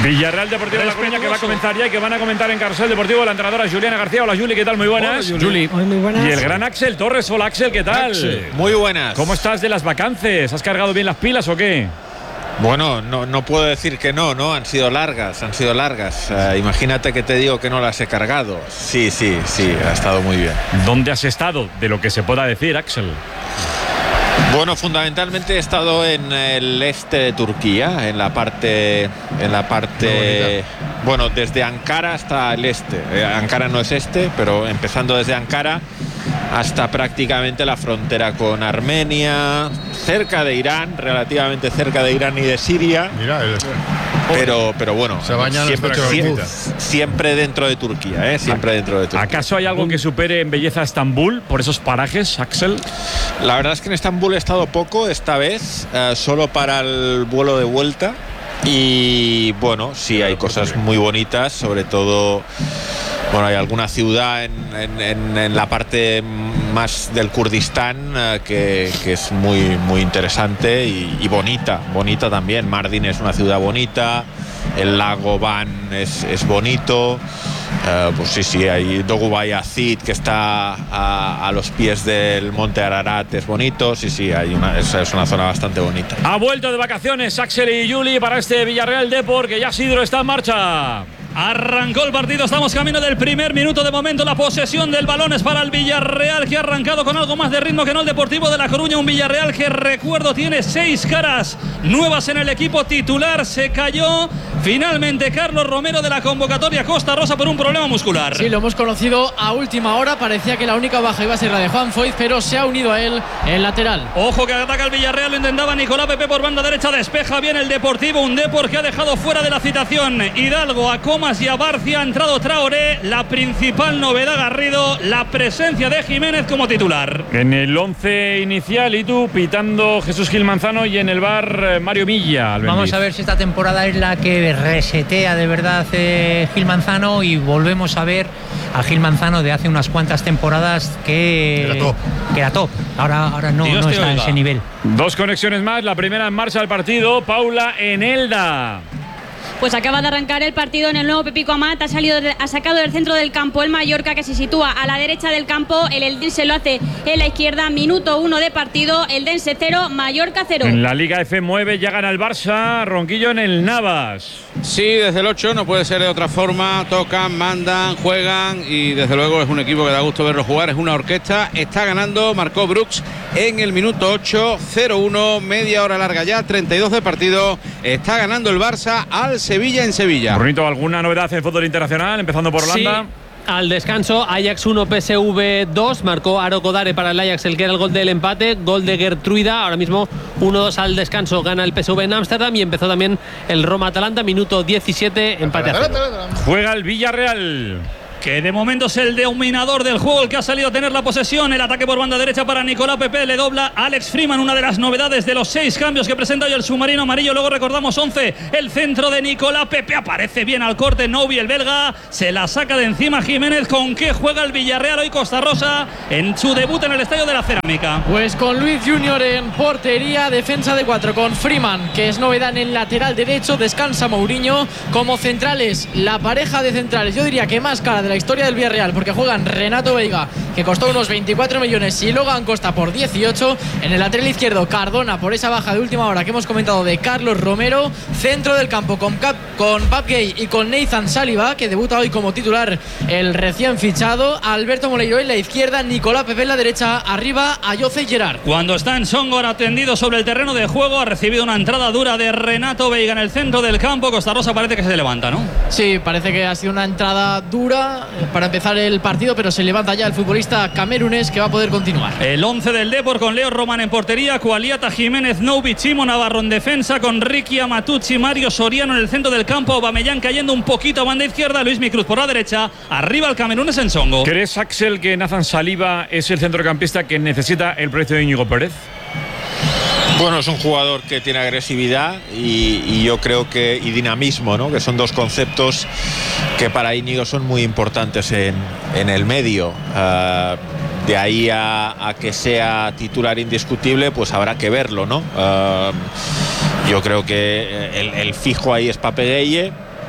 Villarreal Deportivo de La Coruña, que va a comenzar ya y que van a comentar en Carrusel Deportivo la entrenadora Juliana García. Hola Juli, ¿qué tal? Muy buenas. Hola, Juli. Muy buenas. Y el gran Axel Torres. Hola Axel, ¿qué tal? Muy buenas. ¿Cómo estás de las vacances? ¿Has cargado bien las pilas o qué? Bueno, no puedo decir que no, han sido largas. Imagínate que te digo que no las he cargado. Sí, ha estado muy bien. ¿Dónde has estado? De lo que se pueda decir, Axel. Bueno, fundamentalmente he estado en el este de Turquía, en la parte, bueno, desde Ankara hasta el este. Ankara no es este, pero empezando desde Ankara hasta prácticamente la frontera con Armenia, cerca de Irán, relativamente cerca de Irán y de Siria. Mira, pero bueno, siempre dentro de Turquía, siempre dentro de Turquía. ¿Acaso hay algo que supere en belleza a Estambul por esos parajes, Axel? La verdad es que en Estambul he estado poco esta vez, solo para el vuelo de vuelta. Y bueno, sí hay cosas muy bonitas, sobre todo, bueno, hay alguna ciudad en la parte más del Kurdistán que es muy interesante y bonita también. Mardin es una ciudad bonita, el lago Van es bonito. Pues sí, hay Doğubeyazıt, que está a los pies del monte Ararat, es bonito. Sí, es una zona bastante bonita. Ha vuelto de vacaciones Axel y Juli para este Villarreal Depor, que ya Sidro está en marcha. Arrancó el partido, estamos camino del primer minuto. De momento la posesión del balón es para el Villarreal, que ha arrancado con algo más de ritmo que no el Deportivo de La Coruña. Un Villarreal que, recuerdo, tiene 6 caras nuevas en el equipo titular. Se cayó finalmente Carlos Romero de la convocatoria Costa Rosa por un problema muscular. Sí, lo hemos conocido a última hora. Parecía que la única baja iba a ser la de Juan Foyth, pero se ha unido a él el lateral. Ojo que ataca el Villarreal, lo intentaba Nicolás Pepe por banda derecha, despeja bien el Deportivo. Un Depor que ha dejado fuera de la citación Hidalgo, a Comas y a Barcia. Ha entrado Traoré. La principal novedad, Garrido, la presencia de Jiménez como titular. En el 11 inicial, y tú pitando Jesús Gil Manzano, y en el bar Mario Milla. Vamos a ver si esta temporada es la que resetea de verdad Gil Manzano, y volvemos a ver a Gil Manzano de hace unas cuantas temporadas que era top. Ahora no está a ese nivel. 2 conexiones más, la primera en marcha del partido. Paula en Elda. Pues acaba de arrancar el partido en el nuevo Pepico Amat. Ha sacado del centro del campo el Mallorca, que se sitúa a la derecha del campo. El Eldense lo hace en la izquierda. Minuto 1 de partido. Eldense 0, Mallorca 0. En la Liga F mueve, ya gana el Barça. Ronquillo en el Navas. Sí, desde el 8 no puede ser de otra forma. Tocan, mandan, juegan, y desde luego es un equipo que da gusto verlo jugar. Es una orquesta. Está ganando, marcó Brooks en el minuto 8, 0-1, media hora larga ya, 32 de partido. Está ganando el Barça al Sevilla en Sevilla. Brunito, ¿alguna novedad en el fútbol internacional, empezando por Holanda? Sí. Al descanso, Ajax 1, PSV 2. Marcó Aro Kodare para el Ajax, el que era el gol del empate. Gol de Gertruida. Ahora mismo 1-2 al descanso. Gana el PSV en Ámsterdam. Y empezó también el Roma-Atalanta. Minuto 17, empate a 0. Juega el Villarreal, que de momento es el dominador del juego, el que ha salido a tener la posesión. El ataque por banda derecha para Nicolás Pepe, le dobla Alex Freeman, una de las novedades de los 6 cambios que presenta hoy el submarino amarillo. Luego recordamos 11, el centro de Nicolás Pepe, aparece bien al corte Novi, el belga, se la saca de encima Jiménez. ¿Con qué juega el Villarreal hoy Costa Rosa en su debut en el Estadio de la Cerámica? Pues con Luis Junior en portería, defensa de 4 con Freeman, que es novedad en el lateral derecho. Descansa Mourinho. Como centrales, la pareja de centrales, yo diría que más cara de la historia del Villarreal, porque juegan Renato Veiga, que costó unos 24 millones, y Logan Costa por 18. En el lateral izquierdo, Cardona, por esa baja de última hora que hemos comentado de Carlos Romero. Centro del campo con Pape Gay y con Nathan Saliba, que debuta hoy como titular el recién fichado. Alberto Moleiro en la izquierda, Nicolás Pepe en la derecha. Arriba, Ayoce Gerard. Cuando está en Songor atendido sobre el terreno de juego, ha recibido una entrada dura de Renato Veiga en el centro del campo. Costa Rosa parece que se levanta, ¿no? Sí, parece que ha sido una entrada dura para empezar el partido, pero se levanta ya el futbolista camerunés, que va a poder continuar. El 11 del Depor, con Leo Román en portería, Cualiata, Jiménez, Noubi, Chimo Navarro en defensa, con Ricky Amatucci, Mario Soriano en el centro del campo, Aubameyang cayendo un poquito a banda izquierda, Luis Micruz por la derecha. Arriba el camerunés en Songo. ¿Crees, Axel, que Nathan Saliba es el centrocampista que necesita el proyecto de Íñigo Pérez? Bueno, es un jugador que tiene agresividad y yo creo que y dinamismo, ¿no? Que son 2 conceptos que para Íñigo son muy importantes en el medio. De ahí a que sea titular indiscutible, pues habrá que verlo, ¿no? Yo creo que el fijo ahí es Pape Gueye,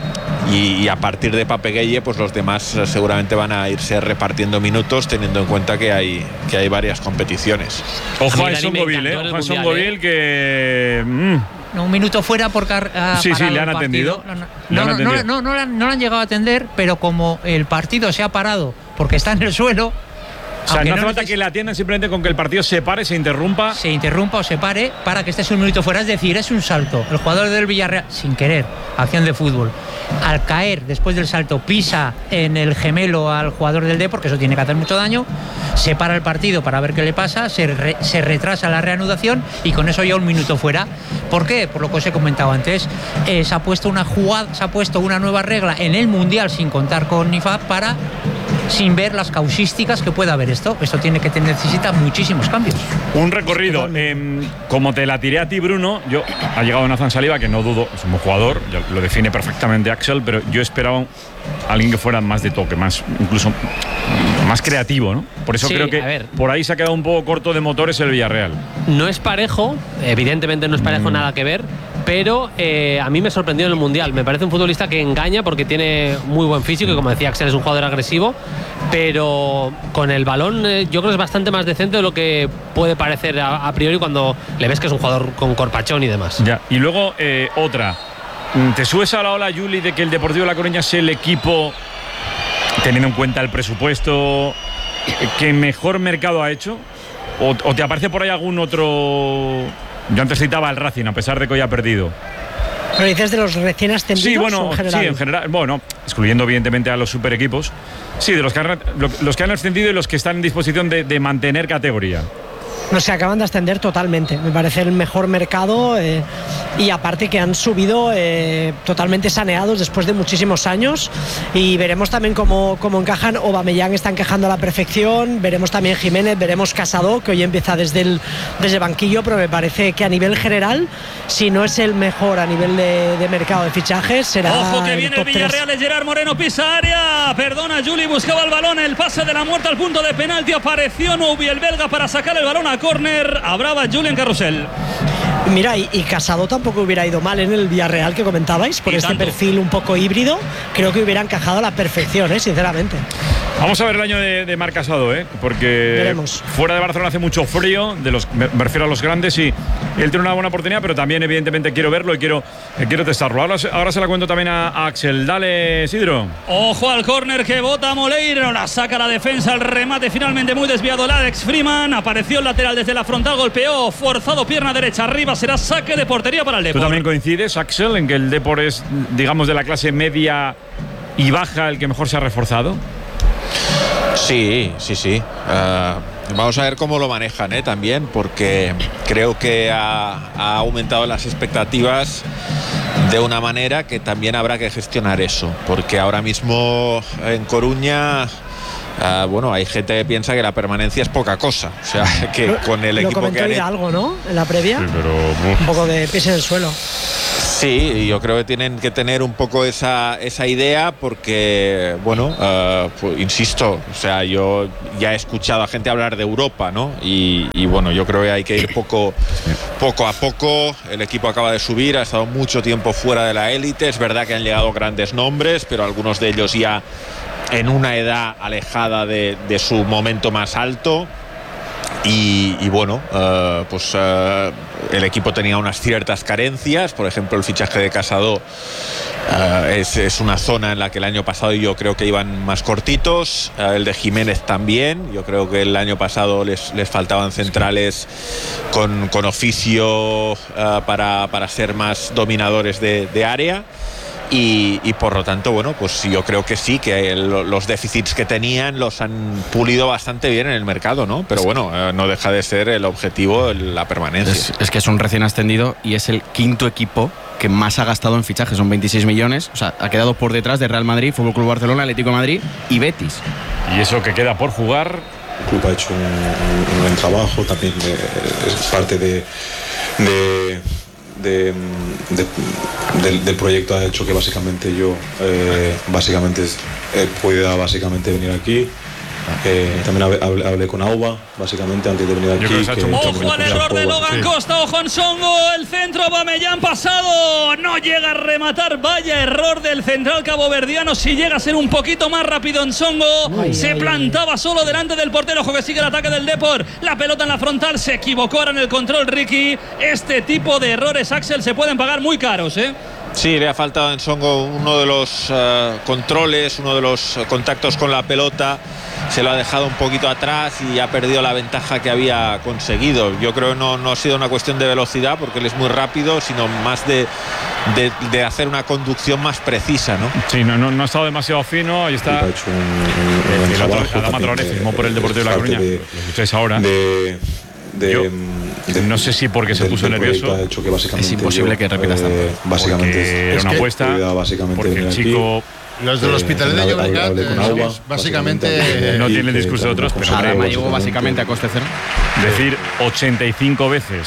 y a partir de Pape Gueye pues los demás seguramente van a irse repartiendo minutos, teniendo en cuenta que hay varias competiciones. Ojo a Songovil, ojo a Songovil que un minuto fuera porque sí, le han atendido. No le han llegado a atender, pero como el partido se ha parado porque está en el suelo. O sea, no hace falta que le atiendan, simplemente con que el partido se pare, se interrumpa o se pare para que estés un minuto fuera. Es decir, es un salto. El jugador del Villarreal, sin querer, acción de fútbol, al caer después del salto, pisa en el gemelo al jugador del Depor, que eso tiene que hacer mucho daño. Se para el partido para ver qué le pasa, se retrasa la reanudación y con eso ya un minuto fuera. ¿Por qué? Por lo que os he comentado antes. Se ha puesto una nueva regla en el Mundial sin contar con IFAB sin ver las causísticas que pueda haber esto necesita muchísimos cambios. Un recorrido, como te la tiré a ti, Bruno, ha llegado Nathan Saliba, que no dudo, es un buen jugador, lo define perfectamente Axel, pero yo esperaba a alguien que fuera más de toque, incluso más creativo, ¿no? Por eso creo que por ahí se ha quedado un poco corto de motores el Villarreal. No es parejo, evidentemente no es parejo, nada que ver, pero a mí me sorprendió en el Mundial. Me parece un futbolista que engaña porque tiene muy buen físico y, como decía Axel, es un jugador agresivo, pero con el balón yo creo que es bastante más decente de lo que puede parecer a priori cuando le ves que es un jugador con corpachón y demás. Ya. Y luego otra, ¿te subes a la ola, Juli, de que el Deportivo de La Coruña es el equipo, teniendo en cuenta el presupuesto, que mejor mercado ha hecho? ¿O te aparece por ahí algún otro? Yo antes citaba al Racing, a pesar de que hoy ha perdido. ¿Pero dices de los recién ascendidos? Sí, bueno, en general. Bueno, excluyendo evidentemente a los super equipos. Sí, de los que han ascendido y los que están en disposición de mantener categoría. No, se acaban de ascender totalmente. Me parece el mejor mercado y aparte que han subido totalmente saneados después de muchísimos años, y veremos también cómo encajan. Aubameyang está encajando a la perfección, veremos también Jiménez, veremos Casado, que hoy empieza desde el banquillo, pero me parece que a nivel general, si no es el mejor a nivel de mercado de fichajes, será. Ojo que viene el Villarreal de Gerard Moreno, pisa área, perdona, Juli buscaba el balón, el pase de la muerte al punto de penalti, apareció Noubi, el belga, para sacar el balón a córner, hablaba Julián Carrusel. Mira, y Casado tampoco hubiera ido mal en el Villarreal que comentabais, por este perfil un poco híbrido. Creo que hubiera encajado a la perfección, sinceramente. Vamos a ver el año de Marc Casado, porque veremos. Fuera de Barcelona hace mucho frío, me refiero a los grandes, y él tiene una buena oportunidad, pero también evidentemente quiero verlo y quiero testarlo. Ahora se la cuento también a Axel. Dale, Isidro. Ojo al córner que bota Moleiro, la saca la defensa, el remate finalmente muy desviado. Alex Freeman apareció el lateral desde la frontal, golpeó, forzado, pierna derecha arriba, será saque de portería para el Depor. ¿Tú también coincides, Axel, en que el Depor es, digamos, de la clase media y baja el que mejor se ha reforzado? Sí. Vamos a ver cómo lo manejan también, porque creo que ha aumentado las expectativas de una manera que también habrá que gestionar eso, porque ahora mismo en Coruña hay gente que piensa que la permanencia es poca cosa, o sea, que con el equipo que han algo, ¿no? En la previa, sí, pero un poco de pies en el suelo. Sí, yo creo que tienen que tener un poco esa idea, porque, pues, insisto, o sea, yo ya he escuchado a gente hablar de Europa, ¿no? Y yo creo que hay que ir poco a poco. El equipo acaba de subir, ha estado mucho tiempo fuera de la élite. Es verdad que han llegado grandes nombres, pero algunos de ellos ya en una edad alejada de su momento más alto. El equipo tenía unas ciertas carencias. Por ejemplo, el fichaje de Casado es una zona en la que el año pasado yo creo que iban más cortitos. El de Jiménez también. Yo creo que el año pasado les faltaban centrales con oficio para ser más dominadores de área. Y por lo tanto, pues yo creo que sí, que los déficits que tenían los han pulido bastante bien en el mercado, ¿no? Pero no deja de ser el objetivo la permanencia. Es que es un recién ascendido y es el quinto equipo que más ha gastado en fichajes, son 26 millones, o sea, ha quedado por detrás de Real Madrid, Fútbol Club Barcelona, Atlético de Madrid y Betis. Y eso que queda por jugar. El club ha hecho un buen trabajo, también es parte del proyecto, ha hecho que básicamente yo pueda venir aquí También hablé con Auba, básicamente, antes de venir aquí. Ojo al error de Logan Costa, ojo en Songo, el centro Aubameyang pasado, no llega a rematar, vaya error del central caboverdiano. Si llega a ser un poquito más rápido en Songo, se plantaba solo delante del portero. Ojo que sigue el ataque del Depor, la pelota en la frontal, se equivocó ahora en el control Ricky. Este tipo de errores, Axel, se pueden pagar muy caros, ¿eh? Sí, le ha faltado en Songo uno de los controles, uno de los contactos con la pelota. Se lo ha dejado un poquito atrás y ha perdido la ventaja que había conseguido. Yo creo que no ha sido una cuestión de velocidad, porque él es muy rápido, sino más de hacer una conducción más precisa, ¿no? Sí, no ha estado demasiado fino. Ahí está Adama Traoré, firmó por el Deportivo de La Coruña. Lo escucháis ahora. No sé si porque se puso nervioso. Es imposible que repitas tanto. Básicamente era una apuesta, porque el chico... Los del Hospitalet de Llobregat, básicamente no tiene el discurso de otros, pero Adama llegó básicamente a coste cero. Decir 85 veces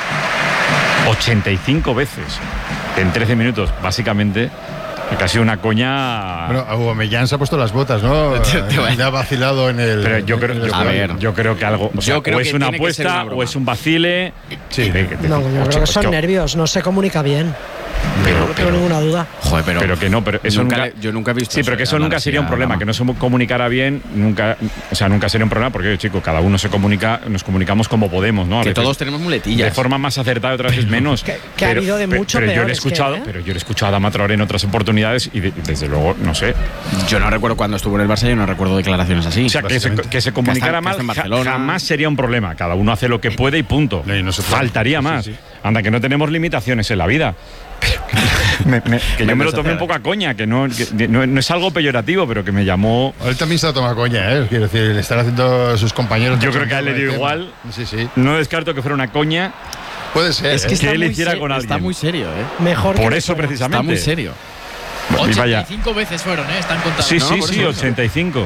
en 13 minutos, básicamente, casi una coña. Bueno, Aubameyang se ha puesto las botas, ¿no? Le ha vacilado en el. Pero yo creo que algo. O sea, o es una apuesta o es un vacile. Sí. No, yo creo que son nervios, no se comunica bien. No tengo ninguna duda. Joder, pero que no, pero eso yo nunca he visto. Sí, pero que eso nunca sería un problema, que no se comunicara bien, nunca sería un problema, porque chico, cada uno nos comunicamos como podemos, ¿no? Que todos tenemos muletillas. De forma más acertada, otras veces menos. Que ha habido de mucho pero yo le he escuchado, pero yo le he escuchado a Adama Traoré en otras oportunidades y desde luego, no sé. Yo no recuerdo cuando estuvo en el Barça, yo no recuerdo declaraciones así. O sea, que se comunicara mal jamás sería un problema. Cada uno hace lo que puede y punto. Faltaría más. Sí. Anda, que no tenemos limitaciones en la vida. Que yo me lo tomé un poco a coña, que no es algo peyorativo, pero que me llamó. Él también se lo toma a coña, ¿eh? Quiero decir, le están haciendo sus compañeros. Yo creo que a él le dio igual. Sí. No descarto que fuera una coña. Puede ser. Es que él hiciera con alguien. Está muy serio, ¿eh? Mejor. Por eso, precisamente. Está muy serio. 85 veces fueron, están contando. Sí, 85.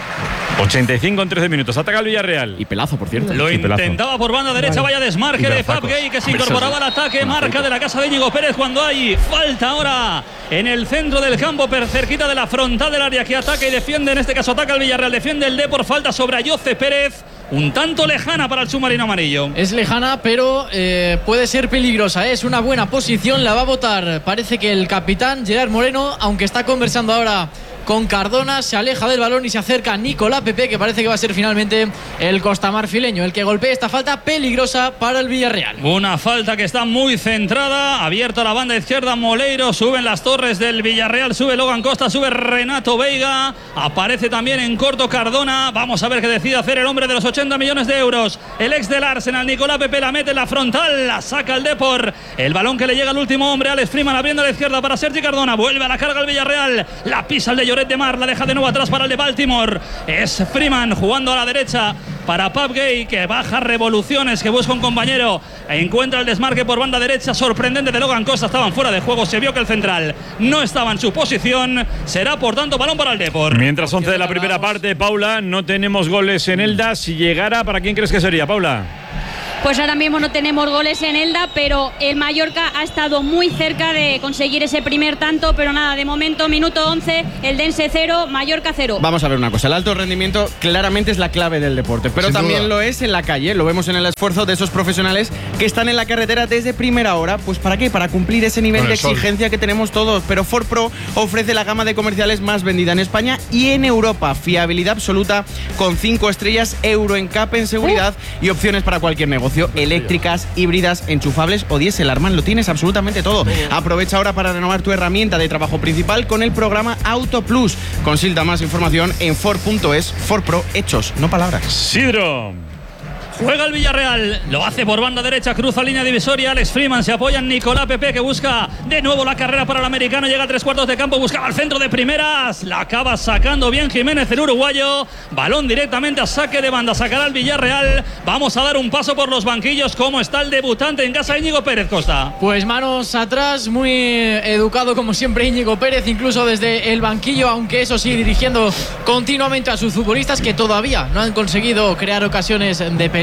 85 en 13 minutos. Ataca el Villarreal. Y pelazo, por cierto. Lo intentaba por banda derecha. Vaya desmarque de Fab Gay, que se incorporaba al ataque. Marca de la casa de Íñigo Pérez cuando hay falta ahora en el centro del campo, cerquita de la frontal del área, que ataca y defiende. En este caso ataca el Villarreal. Defiende el Depor. Falta sobre Ayoce Pérez. Un tanto lejana para el submarino amarillo. Es lejana, pero puede ser peligrosa. Es una buena posición. La va a botar. Parece que el capitán Gerard Moreno, aunque está conversando ahora con Cardona, se aleja del balón y se acerca a Nicolás Pepe, que parece que va a ser finalmente el costamarfileño el que golpea esta falta peligrosa para el Villarreal. Una falta que está muy centrada, abierta a la banda izquierda Moleiro, suben las torres del Villarreal, sube Logan Costa, sube Renato Veiga, aparece también en corto Cardona. Vamos a ver qué decide hacer el hombre de los 80 millones de euros, el ex del Arsenal. Nicolás Pepe la mete en la frontal, la saca el Depor, el balón que le llega al último hombre, Alex Freeman abriendo a la izquierda para Sergi Cardona, vuelve a la carga el Villarreal, la pisa el de Lloret de Mar, la deja de nuevo atrás para el de Baltimore. Es Freeman jugando a la derecha para Fab Gay, que baja revoluciones, que busca un compañero, encuentra el desmarque por banda derecha sorprendente de Logan Costa. Estaban fuera de juego, se vio que el central no estaba en su posición. Será por tanto balón para el Depor. Mientras 11 de la primera parte, Paula, no tenemos goles en Elda. Si llegara, ¿para quién crees que sería, Paula? Pues ahora mismo no tenemos goles en Elda, pero el Mallorca ha estado muy cerca de conseguir ese primer tanto, pero nada, de momento, minuto 11, el Dense 0, Mallorca 0. Vamos a ver una cosa, el alto rendimiento claramente es la clave del deporte, pero sin también duda lo es en la calle, lo vemos en el esfuerzo de esos profesionales que están en la carretera desde primera hora. Pues ¿para qué? Para cumplir ese nivel de exigencia que tenemos todos, pero Ford Pro ofrece la gama de comerciales más vendida en España y en Europa, fiabilidad absoluta con 5 estrellas, Euro NCAP en seguridad y opciones para cualquier negocio, eléctricas, híbridas, enchufables o diésel. Arman, lo tienes absolutamente todo. Aprovecha ahora para renovar tu herramienta de trabajo principal con el programa Auto Plus. Consulta más información en Ford.es. Ford Pro, hechos, no palabras. Sidro. Juega el Villarreal, lo hace por banda derecha, cruza línea divisoria, Alex Freeman, se apoya en Nicolás Pepe, que busca de nuevo la carrera para el americano, llega a 3/4 de campo, buscaba el centro de primeras, la acaba sacando bien Jiménez, el uruguayo, balón directamente a saque de banda, sacará el Villarreal. Vamos a dar un paso por los banquillos. ¿Cómo está el debutante en casa, Íñigo Pérez, Costa? Pues manos atrás, muy educado como siempre Íñigo Pérez, incluso desde el banquillo, aunque eso sí, dirigiendo continuamente a sus futbolistas, que todavía no han conseguido crear ocasiones de peligro.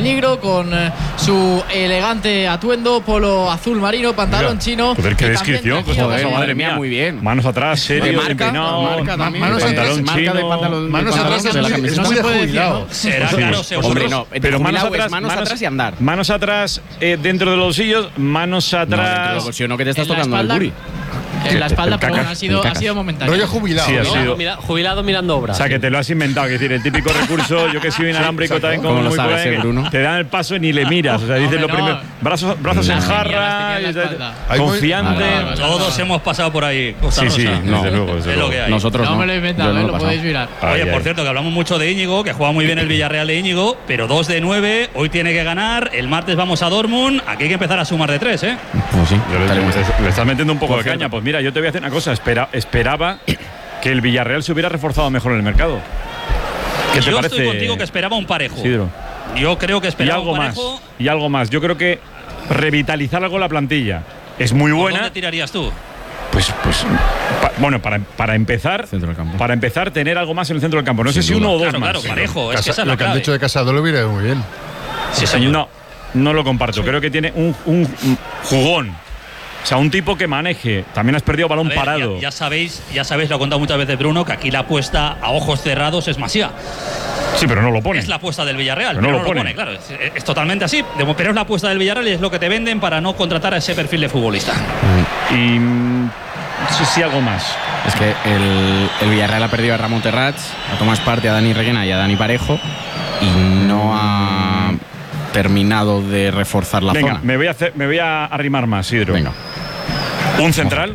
peligro con su elegante atuendo, polo azul marino, pantalón chino. Joder, qué descripción. Madre mía, muy bien. Manos atrás, serio, empinado, pantalón chino. Manos atrás es muy de jubilado. Será claro, hombre, no. Pero manos atrás y andar. Manos atrás dentro de los bolsillos, manos atrás. No, no que te estás tocando el buri. En la espalda, pero bueno, ha sido momentáneo. Rollo jubilado. Sí, ha sido. Jubilado mirando obras. O sea, que te lo has inventado. Es decir, el típico recurso, yo que soy inalámbrico también como muy buen, te dan el paso y ni le miras. O sea, dices lo primero. Brazos en jarra, confiante. Todos hemos pasado por ahí. Sí, desde luego. Es lo que hay. Nosotros no me lo he inventado, lo podéis mirar. Oye, por cierto, que hablamos mucho de Íñigo, que juega muy bien el Villarreal de Íñigo, pero 2 de 9, hoy tiene que ganar. El martes vamos a Dortmund. Aquí hay que empezar a sumar de 3, ¿eh? Pues sí. Le estás metiendo un poco de caña. Pues mira, yo te voy a hacer una cosa. Esperaba que el Villarreal se hubiera reforzado mejor en el mercado. ¿Qué te parece? Estoy contigo que esperaba un parejo. Sidro. Yo creo que esperaba un parejo. Y algo más. Yo creo que revitalizar algo la plantilla es muy buena. ¿Dónde tirarías tú? Pues para empezar, tener algo más en el centro del campo. No sé si uno o dos más. Claro, parejo. Es que esa es lo que han dicho de Casado lo viene muy bien. Sí, señor. No lo comparto. Creo que tiene un jugón. O sea, un tipo que maneje. También has perdido balón parado. Ya sabéis, lo ha contado muchas veces Bruno, que aquí la apuesta a ojos cerrados es Masía. Sí, pero no lo pone. Es la apuesta del Villarreal, pero no lo pone. Claro, es totalmente así. Pero es la apuesta del Villarreal y es lo que te venden para no contratar a ese perfil de futbolista. Y sí, algo más. Es que el Villarreal ha perdido a Ramón Terrats, a Tomás Partey, a Dani Reguena y a Dani Parejo, y no ha terminado de reforzar la zona. Me voy a arrimar más, Sidro. Venga. Un central,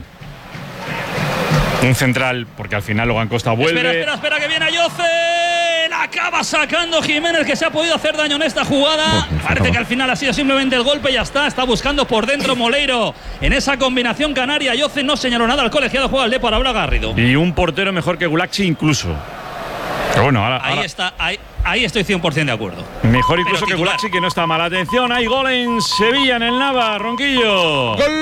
porque al final Logan Costa vuelve. Espera, que viene Ayoce. La acaba sacando Jiménez, que se ha podido hacer daño en esta jugada. Parece que al final ha sido simplemente el golpe y ya está. Está buscando por dentro Moleiro en esa combinación canaria. Ayoce no señaló nada al colegiado, juega el Depor, ahora Garrido. Y un portero mejor que Gulaxi incluso. Pero bueno, ahí estoy 100% de acuerdo. Mejor incluso que Gulaxi, que no está mal. Atención, hay gol en Sevilla, en el Nava, Ronquillo. ¡Gol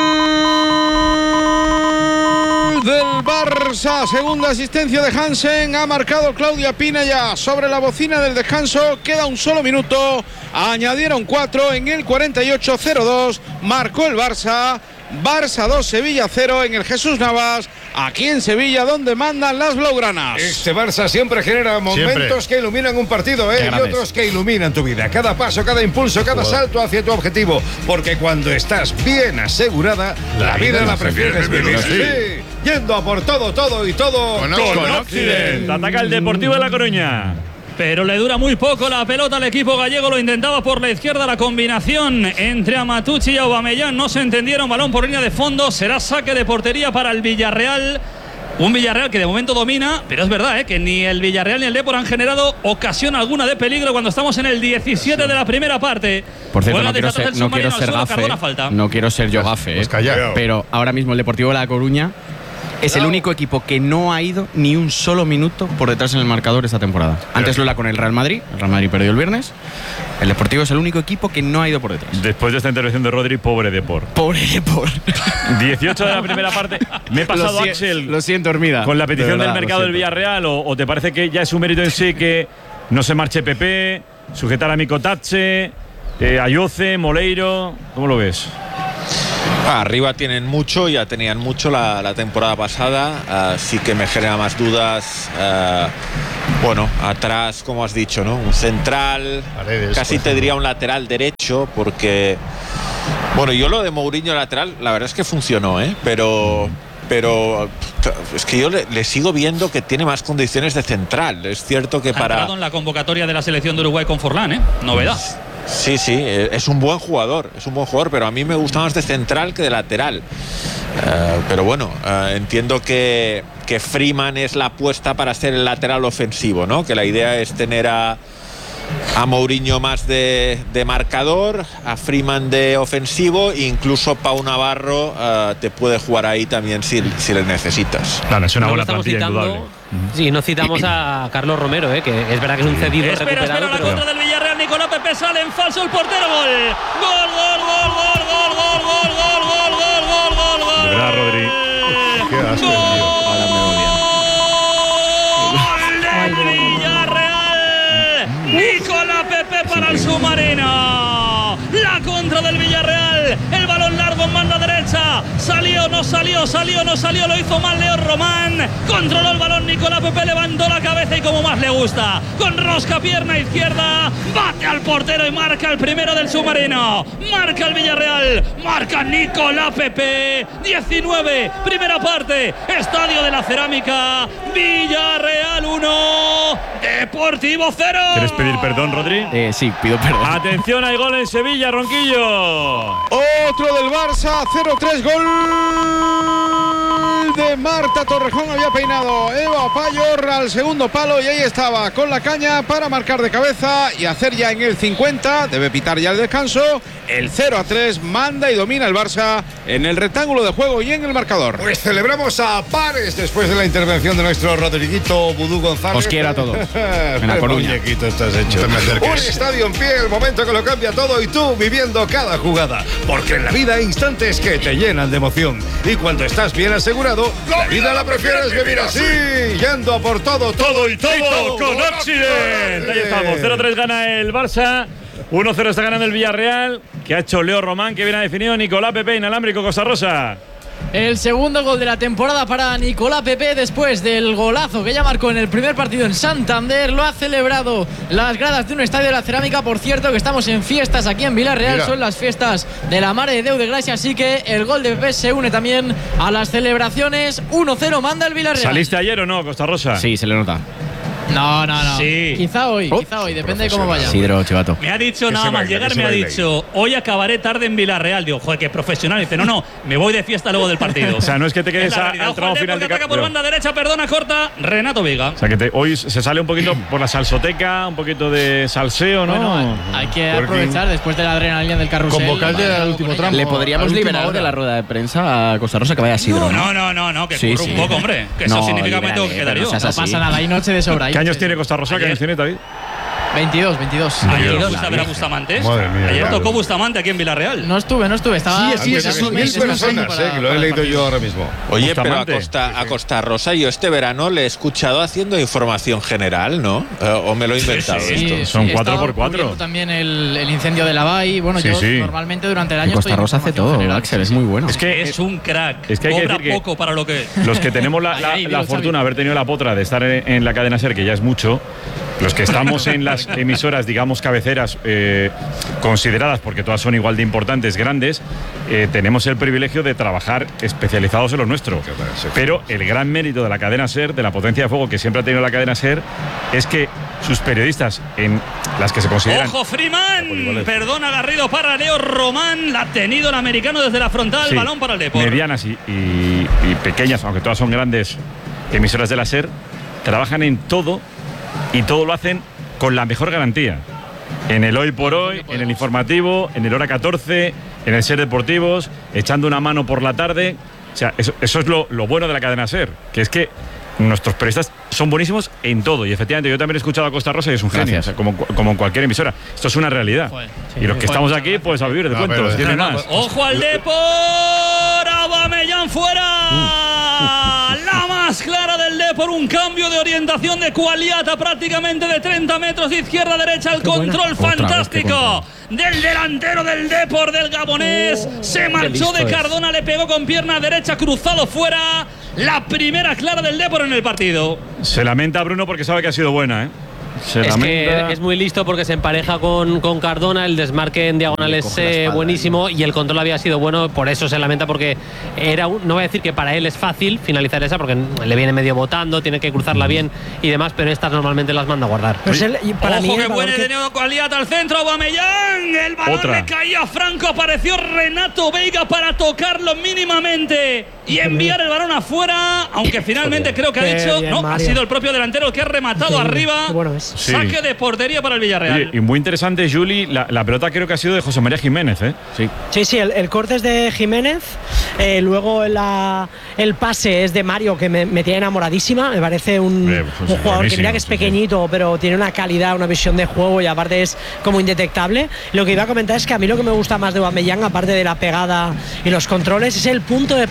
del Barça! Segunda asistencia de Hansen. Ha marcado Claudia Pina ya sobre la bocina del descanso. Queda un solo minuto. Añadieron 4 en el 48-02. Marcó el Barça. Barça 2, Sevilla 0 en el Jesús Navas, aquí en Sevilla, donde mandan las blaugranas. Este Barça siempre genera momentos que iluminan un partido, y otros que iluminan tu vida. Cada paso, cada impulso, cada salto hacia tu objetivo. Porque cuando estás bien asegurada, la vida la prefieres vivir. Sí, yendo a por todo y todo con Occident. Ataca el Deportivo de La Coruña. Pero le dura muy poco la pelota al equipo gallego. Lo intentaba por la izquierda. La combinación entre Amatucci y Aubameyang no se entendieron. Balón por línea de fondo. Será saque de portería para el Villarreal. Un Villarreal que de momento domina. Pero es verdad que ni el Villarreal ni el Depor han generado ocasión alguna de peligro cuando estamos en el 17 de la primera parte. Por cierto, no quiero ser gafe. No quiero ser yo gafe. Pero ahora mismo el Deportivo de La Coruña es el único equipo que no ha ido ni un solo minuto por detrás en el marcador esta temporada. Antes lo era con el Real Madrid. El Real Madrid perdió el viernes. El Deportivo es el único equipo que no ha ido por detrás. Después de esta intervención de Rodri, pobre Depor. Pobre Depor. 18 de la primera parte. Me he pasado, Axel. Lo siento, Hermida. Con la petición del mercado del Villarreal. ¿O te parece que ya es un mérito en sí que no se marche Pepe, sujetar a Mikotatse, Ayoce, Moleiro? ¿Cómo lo ves? Arriba tienen mucho, ya tenían mucho la temporada pasada, sí que me genera más dudas. Bueno, atrás, como has dicho, ¿no? Un central, Paredes, casi te diría un lateral derecho, porque, bueno, yo lo de Mourinho lateral, la verdad es que funcionó, pero es que yo le sigo viendo que tiene más condiciones de central. Es cierto que ha entrado en la convocatoria de la selección de Uruguay con Forlán, novedad. Sí, es un buen jugador, pero a mí me gusta más de central que de lateral. Pero bueno, entiendo que Freeman es la apuesta para ser el lateral ofensivo, ¿no? Que la idea es tener a Mourinho más de marcador, a Freeman de ofensivo, e incluso Pau Navarro te puede jugar ahí también si le necesitas. Claro, es una buena plantilla, indudable. Sí, no citamos a Carlos Romero, que es verdad que es un cedido recuperado. Espera la contra del Villarreal. Nicolás Pepe sale en falso el portero. Gol. De verdad, Rodri. Qué asco, Gol del Villarreal. Nicolás Pepe para el suma submarino. La contra del Villarreal. El balón largo en banda derecha. Salió, no salió, lo hizo mal Leo Román. Controló el balón Nicolás Pepe, levantó la cabeza y como más le gusta, con rosca pierna izquierda, bate al portero y marca el primero del submarino. Marca el Villarreal, marca Nicolás Pepe. 19, primera parte, Estadio de la Cerámica. Villarreal 1, Deportivo 0. ¿Quieres pedir perdón, Rodri? Sí, pido perdón. Atención, hay gol en Sevilla, Ronquillo. Otro del Barça, 0-3, gol de Marta Torrejón. Había peinado Eva Payor al segundo palo y ahí estaba con la caña para marcar de cabeza y hacer ya en el 50, debe pitar ya el descanso, el 0-3. Manda y domina el Barça en el rectángulo de juego y en el marcador. Pues celebramos a pares después de la intervención de nuestro Rodriguito Vudú González. Os quiero a todos. En La Coruña. Muñequito estás hecho. Un estadio en pie, el momento que lo cambia todo y tú viviendo cada jugada. Porque en la vida hay instantes que te llenan de emoción. Y cuando estás bien asegurado, la vida la prefieres vivir así. Yendo a por todo y todo con Accident. Ahí estamos, 0-3 gana el Barça. 1-0 está ganando el Villarreal, que ha hecho Leo Román, que viene a definido Nicolás Pepe, inalámbrico, Costa Rosa. El segundo gol de la temporada para Nicolás Pepe después del golazo que ya marcó en el primer partido en Santander. Lo ha celebrado las gradas de un estadio de la Cerámica. Por cierto, que estamos en fiestas aquí en Villarreal. Son las fiestas de la Mare de Déu de Gracia, así que el gol de Pepe se une también a las celebraciones. 1-0 manda el Villarreal. ¿Saliste ayer o no, Costa Rosa? Sí, se le nota. No. Sí. Quizá hoy, depende de cómo vaya. Sidro, chivato. Me ha dicho nada más llegar, me ha dicho, hoy acabaré tarde en Villarreal. Digo, joder, qué profesional. Dice, no, me voy de fiesta luego del partido. O sea, no es que te quedes al tramo final de ataca por banda derecha, perdona, corta, Renato Vega. O sea, que hoy se sale un poquito por la salsoteca, un poquito de salseo, ¿no? Bueno, hay que aprovechar después de la adrenalina del carrusel. Convocarte al último tramo. Le podríamos liberar de la rueda de prensa a Costa Rosa que vaya a Sidro. No, que curro un poco, hombre. Que eso significa que me tengo que quedar yo. No pasa nada, hay noche de sobra. ¿Qué años tiene Costa Rosa? ¿Qué años tiene, David? 22. Ayer fuiste a ver a Bustamante. Madre mía. Ayer tocó Bustamante aquí en Villarreal. No estuve. Estaba Sí, esas son 1000 personas, que lo he leído yo ahora mismo. Oye, Bustamante. pero a Costa Rosa yo este verano le he escuchado haciendo información general, ¿no? ¿O me lo he inventado esto? Son 4x4. También el incendio de la Bay. Bueno, yo normalmente durante el año Costa Rosa hace todo, general, Axel, es muy bueno. Es que es un crack. Es que hay que cobra decir que poco para lo que los que tenemos la fortuna de haber tenido la potra de estar en la cadena SER, que ya es mucho, los que estamos en las emisoras, digamos, cabeceras consideradas, porque todas son igual de importantes, grandes, tenemos el privilegio de trabajar especializados en lo nuestro. Pero el gran mérito de la cadena SER, de la potencia de fuego que siempre ha tenido la cadena SER, es que sus periodistas, en las que se consideran... ¡Ojo, Freeman! Perdona, Garrido para Leo Román. La ha tenido el americano desde la frontal. Sí, balón para el Depor. Medianas y pequeñas, aunque todas son grandes emisoras de la SER, trabajan en todo y todo lo hacen con la mejor garantía. En el Hoy por Hoy, en el informativo, en el Hora 14, en el SER Deportivos, echando una mano por la tarde. O sea, eso es lo bueno de la cadena SER, que es que nuestros periodistas son buenísimos en todo. Y efectivamente, yo también he escuchado a Costa Rosa y es un genio, o sea, como en cualquier emisora. Esto es una realidad. Y los que estamos aquí, pues a vivir de cuentos. Tiene más. ¡Ojo al Depor! ¡Aubameyang fuera! La más clara del Depor, un cambio de orientación de Cualiata prácticamente de 30 metros de izquierda a derecha, el control fantástico del delantero del Depor, del gabonés. Se marchó de Cardona, le pegó con pierna derecha, cruzado fuera. La primera clara del Depor en el partido. Se lamenta Bruno porque sabe que ha sido buena, ¿eh? Es que es muy listo porque se empareja con Cardona, el desmarque en diagonal es buenísimo y el control había sido bueno, por eso se lamenta, porque no voy a decir que para él es fácil finalizar esa, porque le viene medio botando, tiene que cruzarla bien y demás, pero estas normalmente las manda a guardar. Pues ojo que buena de Neo Cualiata al centro, Aubameyang, el balón le caía a Franco, apareció Renato Veiga para tocarlo mínimamente y enviar el balón afuera, aunque finalmente creo que ha dicho, no, ha sido el propio delantero el que ha rematado arriba. Sí. Saque de portería para el Villarreal. Y muy interesante, Juli, la pelota creo que ha sido de José María Jiménez, ¿eh? Sí, el corte es de Jiménez, luego el pase es de Mario, que me tiene enamoradísima, me parece un jugador que mira que es pequeñito, pero tiene una calidad, una visión de juego y aparte es como indetectable. Lo que iba a comentar es que a mí lo que me gusta más de Aubameyang, aparte de la pegada y los controles, es el punto de partida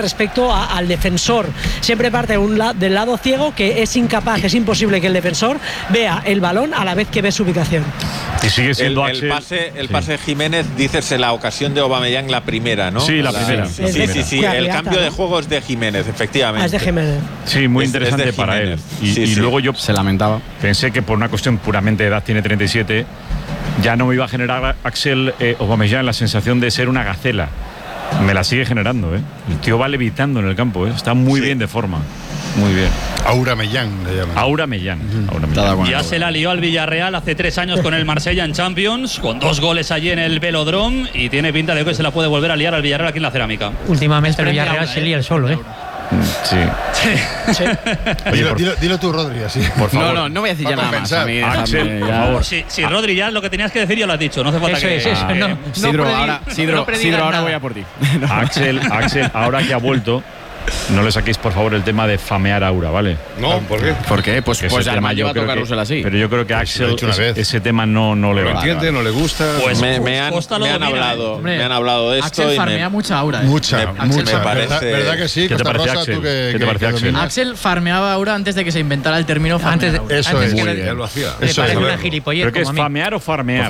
respecto al defensor. Siempre parte del lado ciego, que es incapaz, es imposible que el defensor vea el balón a la vez que ve su ubicación. Y sigue siendo el pase de Jiménez, dices, en la ocasión de Aubameyang, la primera, ¿no? Sí, la primera. Sí. El cambio de juego es de Jiménez, efectivamente. Es de Jiménez. Sí, muy interesante para él. Y luego yo se lamentaba. Pensé que por una cuestión puramente de edad, tiene 37, ya no me iba a generar Axel Aubameyang la sensación de ser una gacela. Me la sigue generando, ¿eh? El tío va levitando en el campo, ¿eh? Está muy bien de forma. Muy bien. Aubameyang le llaman. Aubameyang. Ya se la lió al Villarreal hace 3 años con el Marsella en Champions, con 2 goles allí en el Velodrome, y tiene pinta de que se la puede volver a liar al Villarreal aquí en la Cerámica. Últimamente el Villarreal se lía el solo, ¿eh? Sí. Oye, dilo tú, Rodri, así. Por favor. No voy a decir ya nada más. Axel, por favor. Si Rodri, ya lo que tenías que decir ya lo has dicho, no hace falta Sidro, ahora voy a por ti. Axel, ahora que ha vuelto, no le saquéis por favor el tema de famear a Aura, ¿vale? No, ¿por qué? ¿Por qué? Pues además lleva a tocarlo así. Pero yo creo que a Axel ese tema no le va. ¿No entiende? ¿No le gusta? Pues me han hablado de esto. Axel farmea mucha Aura. Mucha. Me parece. ¿Verdad que sí? ¿Qué te parece, Axel? ¿Qué te parece, Axel? Axel farmeaba Aura antes de que se inventara el término farmear. Eso es. Ya lo hacía. Me parece una gilipollez. ¿Pero qué es, famear o farmear?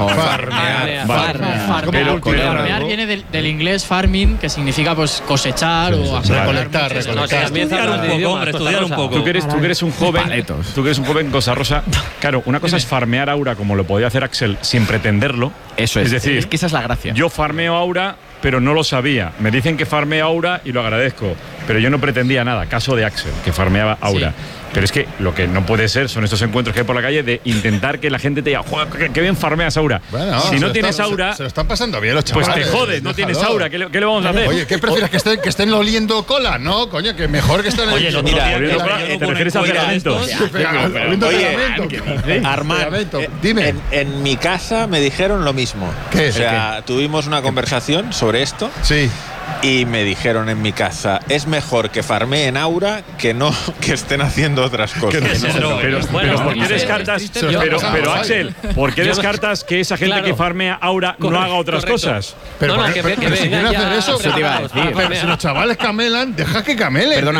Farmear viene del inglés farming, que significa pues cosechar o recolectar. Estudiar un poco. Tú que eres un joven, Cosa Rosa. Claro, una cosa es farmear Aura como lo podía hacer Axel sin pretenderlo. Eso es. Es decir, es que esa es la gracia. Yo farmeo Aura, pero no lo sabía. Me dicen que farmeo Aura y lo agradezco. Pero yo no pretendía nada. Caso de Axel, que farmeaba Aura. Sí. Pero es que lo que no puede ser son estos encuentros que hay por la calle de intentar que la gente te diga, joder, qué bien farmeas Aura. Bueno, si no tienes Aura, se lo están pasando bien los chavales. Pues te jodes, no tienes Aura. ¿Qué le vamos a hacer? Oye, ¿qué prefieres? ¿Que estén oliendo cola? No, coño, que mejor que estén Oye, ¿te refieres a filamentos? Oye, Armando, dime. En mi casa me dijeron lo mismo. ¿Qué es? O sea, tuvimos una conversación sobre esto. Sí. Y me dijeron en mi casa, es mejor que farmeen Aura que no que estén haciendo otras cosas. Pero ¿por qué descartas? Pero Axel, ¿por qué descartas que esa gente que farmea Aura no haga otras cosas? Pero si quieren hacer eso, pero si los chavales camelan, deja que camelen. Perdona,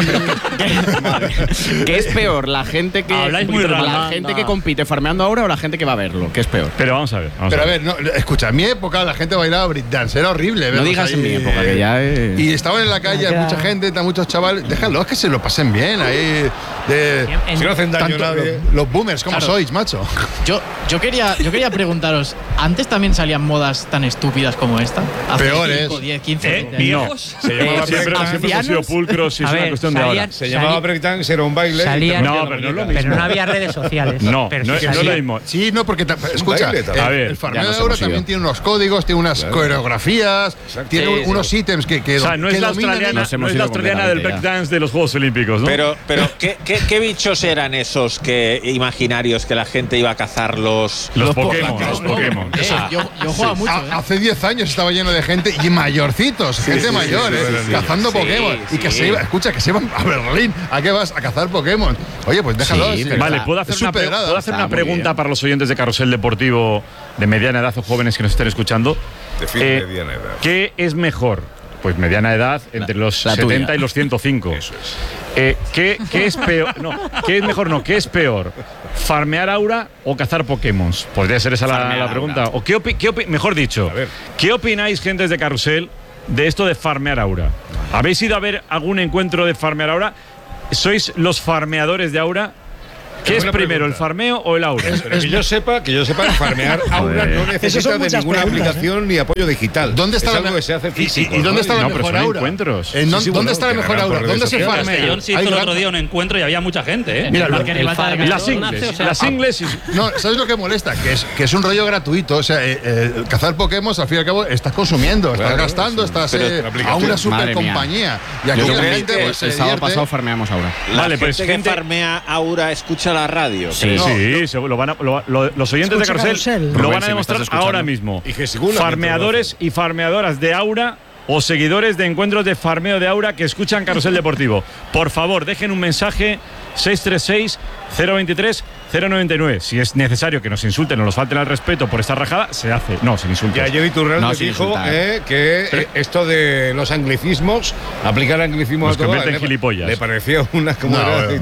pero ¿qué es peor? ¿La gente que compite farmeando Aura o la gente que va a verlo? ¿Qué es peor? Pero vamos a ver. Escucha, en mi época la gente bailaba breakdance, era horrible. No digas en mi época, que ya y estaban en la calle, hay mucha gente, muchos chavales. Déjalos que se lo pasen bien ahí. Si no hacen daño a nadie. Los boomers, ¿cómo sois, macho? Yo quería preguntaros, ¿antes también salían modas tan estúpidas como esta? Peores. 5, 10, 15 ¿Viejos? Se llamaba siempre ha sido pulcros y es una cuestión de ahora. Se llamaba breakdance, era un baile. No, pero no es lo mismo. Pero no había redes sociales. No es lo mismo. Sí, no, porque escucha, el farmeo de Aura también tiene unos códigos, tiene unas coreografías, tiene unos ítems que o sea, no es la australiana del breakdance de los Juegos Olímpicos, ¿no? Pero ¿qué bichos eran esos imaginarios que la gente iba a cazar los Pokémon? Yo jugaba mucho. Hace 10 años estaba lleno de gente y mayorcitos, gente mayor, cazando Pokémon. Y que se iban a Berlín. ¿A qué vas? A cazar Pokémon. Oye, pues déjalo. Vale, ¿puedo hacer una pregunta para los oyentes de Carrusel Deportivo de mediana edad o jóvenes que nos estén escuchando? Mediana edad. ¿Qué es mejor? Pues mediana edad, entre los 70 y los 105. Eso es. ¿Qué es peor? No, ¿qué es mejor? No, ¿qué es peor? ¿Farmear Aura o cazar Pokémon? ¿Podría ser esa la pregunta? ¿O mejor dicho, ¿qué opináis, gentes de Carrusel, de esto de farmear Aura? ¿Habéis ido a ver algún encuentro de farmear Aura? ¿Sois los farmeadores de Aura? ¿Qué es primero, el farmeo o el Aura? Que yo sepa, farmear Aura no necesita de ninguna aplicación ni apoyo digital. ¿Dónde está algo que se hace físico? ¿Y dónde está la mejor Aura? Encuentros. ¿Dónde está la mejor Aura? ¿Dónde se farmea? Yo hizo el otro día un encuentro y había mucha gente, ¿eh? Mira, las ingles. No, ¿sabes lo que molesta? Que es un rollo gratuito. O sea, cazar Pokémon, al fin y al cabo, estás consumiendo, estás gastando, estás a una super compañía. Y aquí la gente, el sábado pasado farmeamos Aura. Vale, pues gente que farmea Aura escucha la radio. Sí, los oyentes de Carrusel lo van a demostrar ahora mismo. Farmeadores y farmeadoras de Aura o seguidores de encuentros de farmeo de Aura que escuchan Carrusel Deportivo. Por favor, dejen un mensaje 636-023-099. Si es necesario que nos insulten o nos falten al respeto por esta rajada, se hace. No, sin insultos. Ya Jerry Turrell nos dijo que esto de los anglicismos, aplicar anglicismos a todo, en gilipollas. Le parecía una como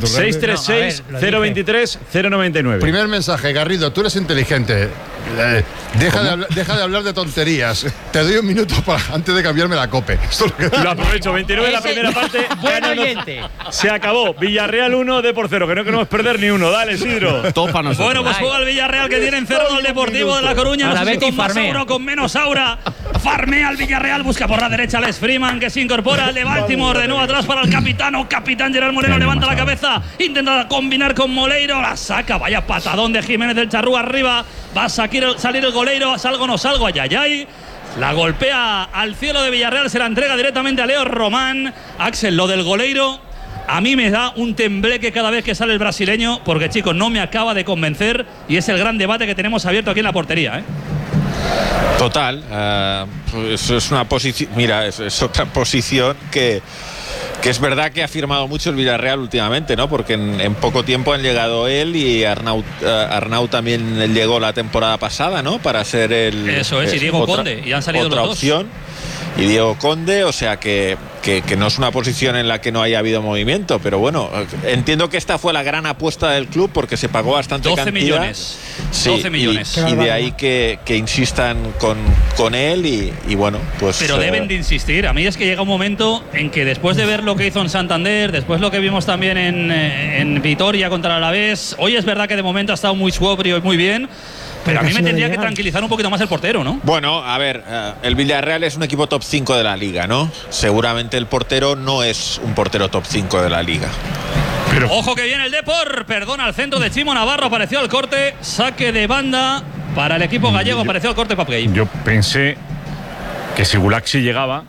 636-023-099. Primer mensaje, Garrido, tú eres inteligente. Deja de hablar de tonterías. Te doy un minuto antes de cambiarme la cope. Lo aprovecho. 29 la primera parte. Buen oyente. Se acabó. Villarreal 1, Depor 0. Que no queremos perder ni uno. Dale, Isidro. Todo para nosotros. Bueno, pues juega el Villarreal, que tiene encerrado al Deportivo de La Coruña. No sé si con más Aura o con menos Aura. Farmea al Villarreal. Busca por la derecha Les Freeman, que se incorpora al de Baltimore. De nuevo atrás para el capitán Gerard Moreno. Levanta la cabeza. Intenta combinar con Moleiro. La saca. Vaya patadón de Jiménez del Charrúa arriba. Va a salir el goleiro. Salgo o no salgo. Ayayay. La golpea al cielo de Villarreal. Se la entrega directamente a Leo Román. Axel, lo del goleiro a mí me da un tembleque cada vez que sale el brasileño, porque, chicos, no me acaba de convencer, y es el gran debate que tenemos abierto aquí en la portería, ¿eh? Total. Eso es una posición. Mira, es otra posición que es verdad que ha firmado mucho el Villarreal últimamente, ¿no? Porque en poco tiempo han llegado él y Arnau también llegó la temporada pasada, ¿no? Para ser el. Eso es, y Diego Conde, y han salido otra los dos. Opción. Y Diego Conde, o sea que no es una posición en la que no haya habido movimiento, pero bueno, entiendo que esta fue la gran apuesta del club porque se pagó bastante 12 cantidad. Millones. Sí, 12 millones. Y de ahí que insistan con él y bueno, pues. Pero deben de insistir. A mí es que llega un momento en que después de ver lo que hizo en Santander, después lo que vimos también en Vitoria contra el Alavés, hoy es verdad que de momento ha estado muy sobrio y muy bien. Pero a mí me tendría que tranquilizar un poquito más el portero, ¿no? Bueno, a ver, el Villarreal es un equipo top 5 de la liga, ¿no? Seguramente el portero no es un portero top 5 de la liga. Pero ojo que viene el Depor, perdona, al centro de Chimo Navarro, apareció al corte, saque de banda para el equipo gallego, apareció al corte Papgay. Yo pensé que si Gulaxi llegaba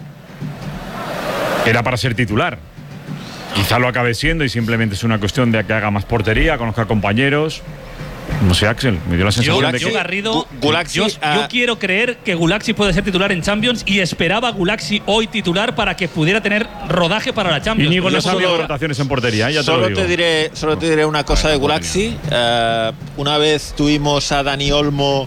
era para ser titular. Quizá lo acabe siendo y simplemente es una cuestión de que haga más portería, conozca compañeros. No sé, Axel, me dio la sensación de que… Garrido, yo quiero creer que Gulaxi puede ser titular en Champions y esperaba Gulaxi hoy titular para que pudiera tener rodaje para la Champions. Íñigo no ha habido rotaciones en portería, ya te lo digo. Solo te diré una cosa de Gulaxi. Una vez tuvimos a Dani Olmo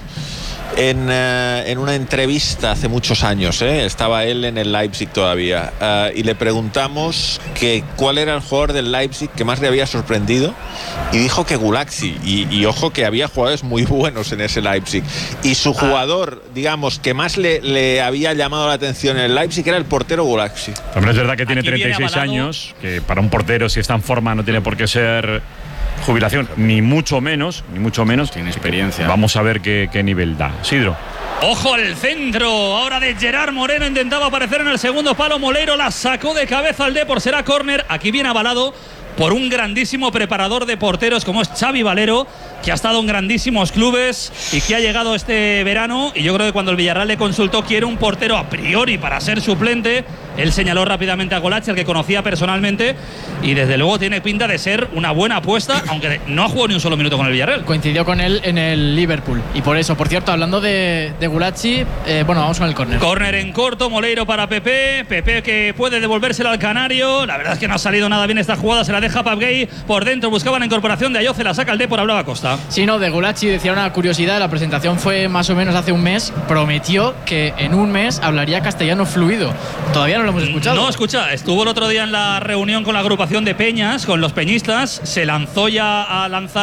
en una entrevista hace muchos años, estaba él en el Leipzig todavía, y le preguntamos cuál era el jugador del Leipzig que más le había sorprendido y dijo que Gulaxi, y ojo que había jugadores muy buenos en ese Leipzig, y su jugador, digamos, que más le había llamado la atención en el Leipzig era el portero Gulaxi. También es verdad que tiene 36 años, que para un portero, si está en forma, no tiene por qué ser jubilación, ni mucho menos. Tiene experiencia. Vamos a ver qué nivel da. Sidro. Ojo al centro, ahora de Gerard Moreno, intentaba aparecer en el segundo palo, Moleiro la sacó de cabeza al Depor, será córner, aquí viene avalado por un grandísimo preparador de porteros como es Xavi Valero, que ha estado en grandísimos clubes y que ha llegado este verano, y yo creo que cuando el Villarreal le consultó quiere un portero a priori para ser suplente, él señaló rápidamente a Golachi, al que conocía personalmente, y desde luego tiene pinta de ser una buena apuesta, aunque no ha jugado ni un solo minuto con el Villarreal. Coincidió con él en el Liverpool, y por eso, por cierto, hablando de Gulachi, bueno, vamos con el córner. Córner en corto, Moleiro para Pepe que puede devolvérsela al Canario, la verdad es que no ha salido nada bien esta jugada, se la deja Papgay por dentro, buscaban la incorporación de Ayoce, la saca el Depor, hablaba Costa. Sí, no, de Gulachi decía una curiosidad, la presentación fue más o menos hace un mes, prometió que en un mes hablaría castellano fluido. Todavía no lo hemos escuchado. No, escucha, estuvo el otro día en la reunión con la agrupación de Peñas, con los peñistas, se lanzó ya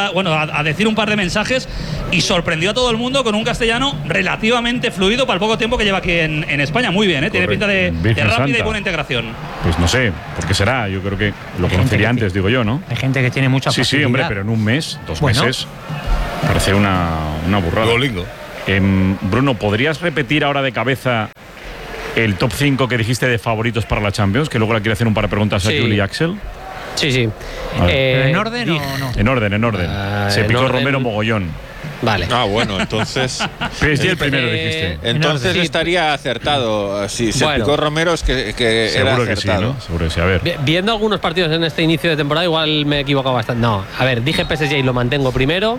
a decir un par de mensajes y sorprendió a todo el mundo con un castellano relativamente fluido para el poco tiempo que lleva aquí en España. Muy bien, tiene pinta de rápida y buena integración. Pues no sé, ¿por qué será? Yo creo que lo conocería antes, digo yo, ¿no? Hay gente que tiene mucha facilidad. Sí, hombre, pero en un mes, 2 meses, parece una burrada. Duolingo. Bruno, ¿podrías repetir ahora de cabeza el top 5 que dijiste de favoritos para la Champions? Que luego le quiero hacer un par de preguntas a Juli y Axel. Sí. ¿Pero en orden o no? En orden. Se picó Romero mogollón. Vale. Bueno, entonces… PSG el primero dijiste. Entonces estaría acertado. Si se picó Romero es que seguro era acertado. Que sí, ¿no? Seguro que sí. A ver. Viendo algunos partidos en este inicio de temporada, igual me he equivocado bastante. No, a ver, dije PSG y lo mantengo primero.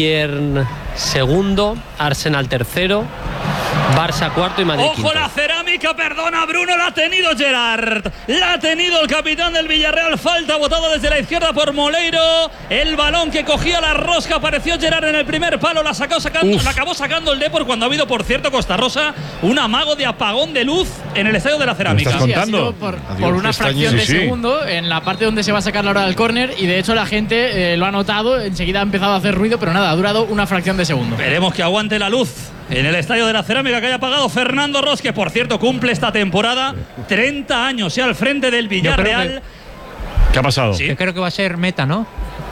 Bayern segundo, Arsenal tercero, Barça cuarto y Madrid ¡Ojo quinto. la cerámica! cerámica, perdona Bruno, la ha tenido Gerard, la ha tenido el capitán del Villarreal, falta botada desde la izquierda por Moleiro, el balón que cogía la rosca, apareció Gerard en el primer palo, la acabó sacando el Depor cuando ha habido, por cierto, Costa Rosa, un amago de apagón de luz en el estadio de la cerámica. ¿Me estás contando? Por una fracción de segundo en la parte donde se va a sacar la hora del córner, y de hecho la gente lo ha notado, enseguida ha empezado a hacer ruido, pero nada, ha durado una fracción de segundo. Veremos que aguante la luz en el estadio de la cerámica que haya pagado Fernando Ros, que por cierto cumple esta temporada 30 años al frente del Villarreal. ¿Qué ha pasado? Yo creo que va a ser meta, ¿no?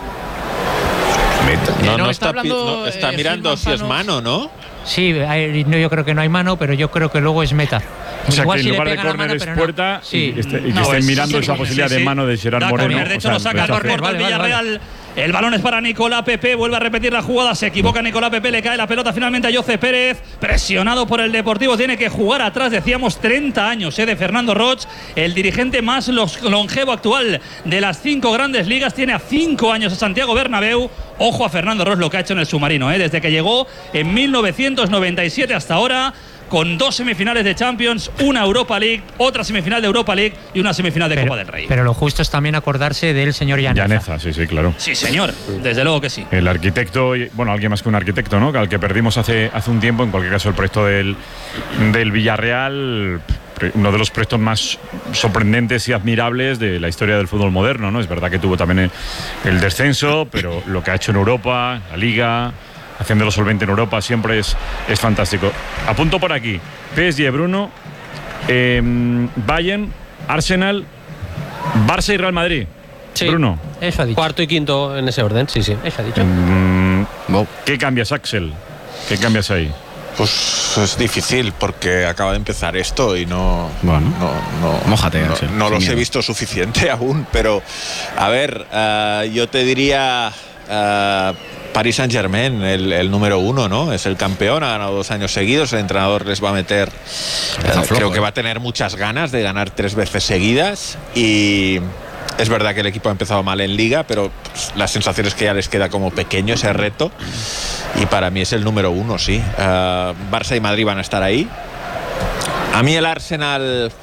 Meta. No está mirando si es mano, ¿no? Sí, yo creo que no hay mano, pero yo creo que luego es meta. O sea, igual que en si lugar le de pega la córner mano, es puerta, no. Sí. y que estén mirando esa posibilidad de mano de Gerard Moreno. De hecho, lo saca el corner del Villarreal. El balón es para Nicolás Pepe, vuelve a repetir la jugada, se equivoca Nicolás Pepe, le cae la pelota finalmente a José Pérez, presionado por el Deportivo, tiene que jugar atrás, decíamos 30 años de Fernando Roig, el dirigente más longevo actual de las 5 grandes ligas, tiene a 5 años a Santiago Bernabéu. Ojo a Fernando Roig lo que ha hecho en el submarino, desde que llegó en 1997 hasta ahora, con 2 semifinales de Champions, una Europa League, otra semifinal de Europa League y una semifinal de Copa del Rey. Pero lo justo es también acordarse del señor Llaneza. Llaneza, sí, claro. Sí, señor, desde luego que sí. El arquitecto, bueno, alguien más que un arquitecto, ¿no? Al que perdimos hace un tiempo, en cualquier caso, el proyecto del Villarreal, uno de los proyectos más sorprendentes y admirables de la historia del fútbol moderno, ¿no? Es verdad que tuvo también el descenso, pero lo que ha hecho en Europa, la Liga, haciéndolo solvente en Europa, siempre es fantástico. Apunto por aquí: PSG, Bruno, Bayern, Arsenal, Barça y Real Madrid. Sí, Bruno. Eso ha dicho. Cuarto y quinto en ese orden, sí. Eso ha dicho. ¿Qué cambias, Axel? ¿Qué cambias ahí? Pues es difícil porque acaba de empezar esto y no mójate, Axel, no los he visto suficiente aún, pero a ver, yo te diría Paris Saint-Germain, el número 1, ¿no? Es el campeón, ha ganado 2 años seguidos, el entrenador les va a meter, creo que va a tener muchas ganas de ganar 3 veces seguidas, y es verdad que el equipo ha empezado mal en Liga, pero pues, la sensación es que ya les queda como pequeño ese reto, y para mí es el número 1, sí. Barça y Madrid van a estar ahí. A mí el Arsenal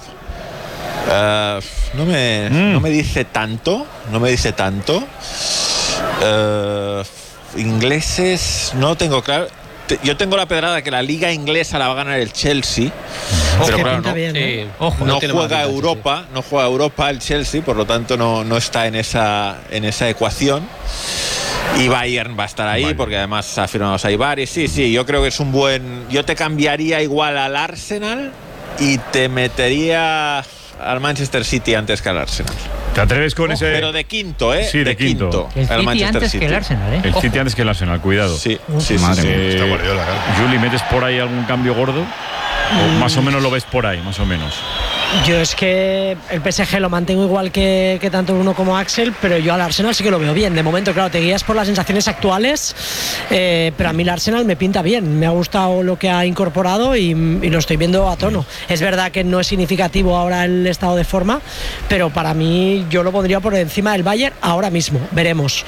no me dice tanto, ingleses no tengo claro. Yo tengo la pedrada que la liga inglesa la va a ganar el Chelsea, pero claro, no juega Europa el Chelsea, por lo tanto no está en esa ecuación. Y Bayern va a estar ahí, porque además ha firmado a Saibari. Sí, yo creo que es un buen. Yo te cambiaría igual al Arsenal y te metería al Manchester City antes que al Arsenal. ¿Te atreves con ese? Pero de quinto, ¿eh? Sí, de quinto. El City antes que el Arsenal, ¿eh? El City antes que el Arsenal, cuidado. Sí. Madre mía, está Guardiola, claro. Juli, ¿metes por ahí algún cambio gordo? ¿O más o menos lo ves por ahí, más o menos? Yo es que el PSG lo mantengo igual que tanto Bruno como Axel, pero yo al Arsenal sí que lo veo bien. De momento, claro, te guías por las sensaciones actuales, pero a mí el Arsenal me pinta bien. Me ha gustado lo que ha incorporado y lo estoy viendo a tono. Es verdad que no es significativo ahora el estado de forma, pero para mí yo lo pondría por encima del Bayern ahora mismo. Veremos.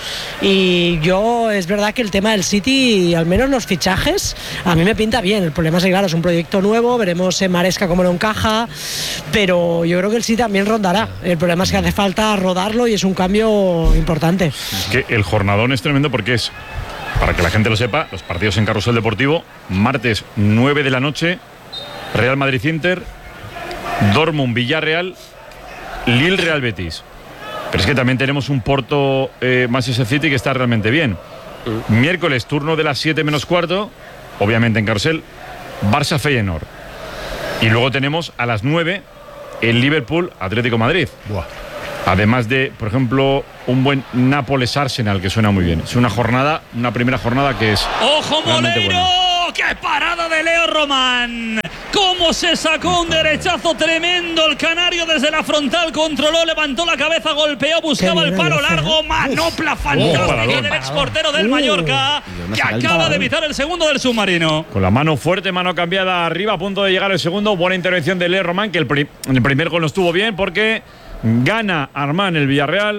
Y yo, es verdad que el tema del City, al menos los fichajes, a mí me pinta bien. El problema es que, claro, es un proyecto nuevo, veremos en Maresca cómo lo encaja, pero yo creo que el City también rondará. El problema es que hace falta rodarlo y es un cambio importante. Es que el jornadón es tremendo porque es, para que la gente lo sepa, los partidos en Carrusel Deportivo, martes 9 de la noche, Real Madrid-Inter, Dortmund Villarreal, Lille Real Betis. Pero es que también tenemos un Porto Manchester City que está realmente bien. Miércoles, turno de las 7 menos cuarto, obviamente en Carrusel, Barça Feyenoord. Y luego tenemos a las 9 el Liverpool Atlético Madrid. Buah. Además de, por ejemplo, un buen Nápoles Arsenal, que suena muy bien. Es una primera jornada que es. ¡Ojo, Moleiro! ¡Qué parada de Leo Román! ¡Cómo se sacó un derechazo tremendo! El canario desde la frontal controló, levantó la cabeza, golpeó, buscaba el palo largo. Manopla fantástica del exportero del Mallorca, que acaba de evitar el segundo del submarino. Con la mano fuerte, mano cambiada arriba, a punto de llegar el segundo. Buena intervención de Leo Román, que el primer gol no estuvo bien porque gana Armán el Villarreal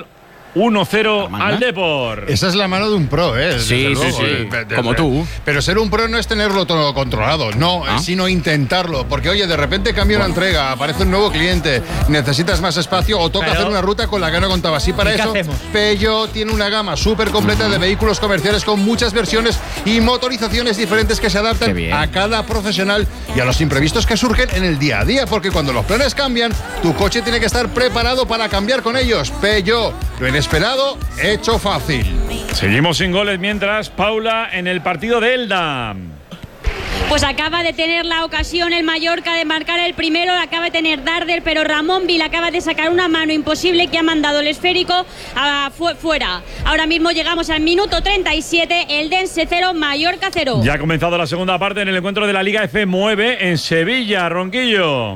1-0 al Depor. Esa es la mano de un pro, ¿eh? Sí, luego, sí. Como tú. Pero ser un pro no es tenerlo todo controlado, no, sino intentarlo. Porque, oye, de repente cambia una entrega, aparece un nuevo cliente, necesitas más espacio o toca hacer una ruta con la que no contabas. Y para eso, Peugeot tiene una gama súper completa de vehículos comerciales con muchas versiones y motorizaciones diferentes que se adaptan a cada profesional y a los imprevistos que surgen en el día a día. Porque cuando los planes cambian, tu coche tiene que estar preparado para cambiar con ellos. Peugeot, lo inesperado, hecho fácil. Seguimos sin goles mientras, Paula, en el partido de Elda. Pues acaba de tener la ocasión el Mallorca de marcar el primero, acaba de tener Darder, pero Ramón Vil acaba de sacar una mano imposible que ha mandado el esférico fuera. Ahora mismo llegamos al minuto 37, Eldense 0, Mallorca 0. Ya ha comenzado la segunda parte en el encuentro de la Liga F9 en Sevilla, Ronquillo.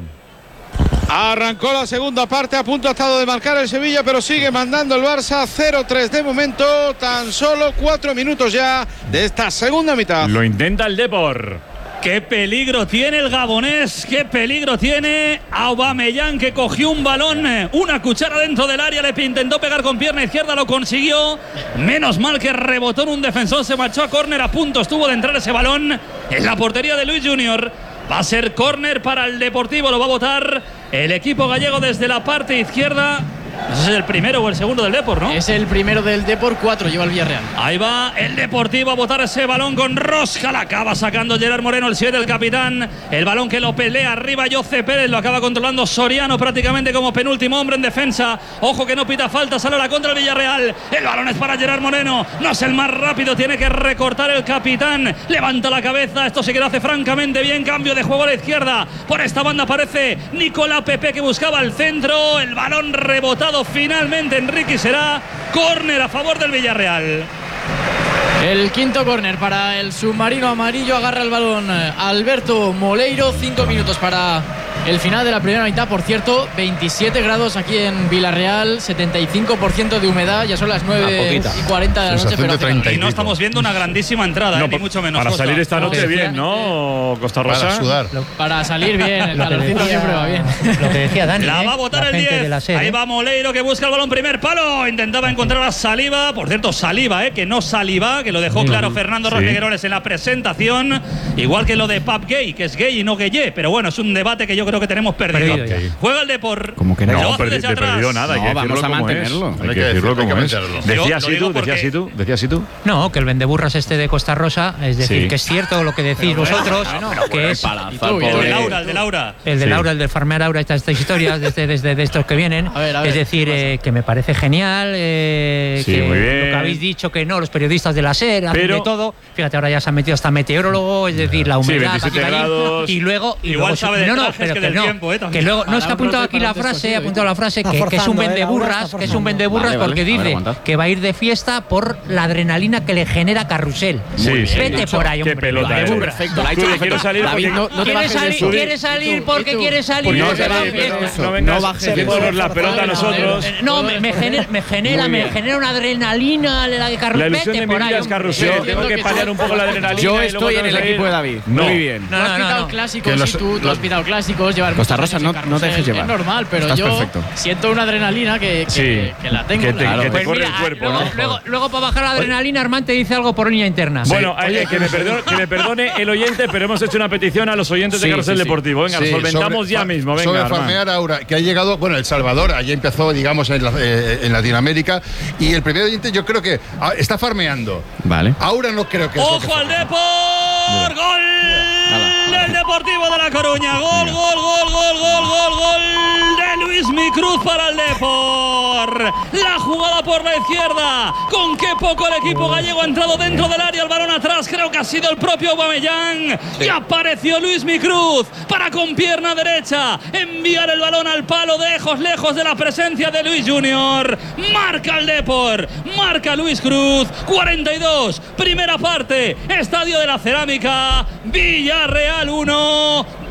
Arrancó la segunda parte, a punto ha estado de marcar el Sevilla, pero sigue mandando el Barça 0-3 de momento, tan solo 4 minutos ya de esta segunda mitad. Lo intenta el Depor. Qué peligro tiene el gabonés, qué peligro tiene Aubameyang, que cogió un balón, una cuchara dentro del área, le intentó pegar con pierna izquierda, lo consiguió. Menos mal que rebotó en un defensor, se marchó a córner, a punto estuvo de entrar ese balón en la portería de Luis Junior. Va a ser córner para el Deportivo, lo va a botar el equipo gallego desde la parte izquierda. Ese es el primero o el segundo del Depor, ¿no? Es el primero del Depor, 4 lleva el Villarreal. Ahí va el Deportivo a botar ese balón con rosca. La acaba sacando Gerard Moreno, el 7, el capitán. El balón que lo pelea arriba Jose Pérez, lo acaba controlando Soriano prácticamente como penúltimo hombre en defensa. Ojo que no pita falta, sale la contra el Villarreal. El balón es para Gerard Moreno. No es el más rápido, tiene que recortar el capitán. Levanta la cabeza, esto sí que lo hace francamente bien. Cambio de juego a la izquierda. Por esta banda aparece Nicolás Pepe, que buscaba el centro. El balón rebotado finalmente Enrique, será córner a favor del Villarreal. El quinto córner para el submarino amarillo, agarra el balón Alberto Moleiro, 5 minutos para el final de la primera mitad. Por cierto, 27 grados aquí en Villarreal, 75% de humedad, ya son las 9:40 de la noche, pero y no estamos viendo una grandísima entrada, ni mucho menos. Para salir esta noche bien, ¿no, Costa Rosa? Para sudar. Para salir bien, el calorcito siempre va bien. Lo que decía Dani. La va a botar el 10. Ahí va Moleiro, que busca el balón, primer palo. Intentaba encontrar a Saliba. Por cierto, Saliba, que no Saliba, que lo dejó claro Fernando Roqueguerones en la presentación. Igual que lo de Pap Gay, que es gay y no Gueye. Pero bueno, es un debate que yo creo que tenemos perdido. Juega el Depor. Como que no, perdido nada. No, vamos a mantenerlo. Hay que decirlo como es. Decías tú. No, que el vendeburras este de Costa Rosa, es decir, que es cierto lo que decís vosotros, que es el de Laura. El de Laura, el de farmear Laura, estas historias desde estos que vienen. A ver, es decir, que me parece genial, que muy bien. lo que habéis dicho, que no, los periodistas de la SER hacen de todo. Fíjate, ahora ya se han metido hasta meteorólogo, es decir, la humedad. 27 grados. Y luego sabe de trajes que del tiempo, que luego, no, es que ha apuntado aquí la frase, que es un vendeburras, porque dice que va a ir de fiesta por la adrenalina que le genera Carrusel. Vete por ahí, hombre. Qué pelota. Perfecto, la ha hecho Quiero salir ¿Quiere salir porque quiere salir? No bajes la pelota a nosotros. No, me genera una adrenalina la de Carrusel. La ilusión de mi vida es Carrusel. Tengo que paliar un poco la adrenalina. Yo estoy en el equipo de David. Muy bien. Tú has pitado clásicos y tú has pitado clásicos. Costa Rosa, no te dejes llevar. Es normal, pero yo siento una adrenalina que la tengo. Que te corre el cuerpo, ¿no? Luego para bajar la adrenalina, Armán te dice algo por línea interna. Bueno, que me perdone el oyente, pero hemos hecho una petición a los oyentes de Carrusel Deportivo. Venga, lo solventamos ya mismo. Venga, sobre farmear ahora, que ha llegado, bueno, El Salvador, allí empezó, digamos, en Latinoamérica, y el primer oyente yo creo que está farmeando. Vale. Ahora no creo que ¡Ojo al Depor! ¡Gol del Deportivo de La Coruña! ¡Gol de Luis Micruz para el Depor! La jugada por la izquierda. Con qué poco el equipo gallego ha entrado dentro del área. El balón atrás, creo que ha sido el propio Aubameyang. Y apareció Luis Micruz para con pierna derecha enviar el balón al palo, lejos de la presencia de Luis Junior. Marca el Depor, marca Luis Cruz. 42, primera parte, Estadio de la Cerámica. Villarreal 1,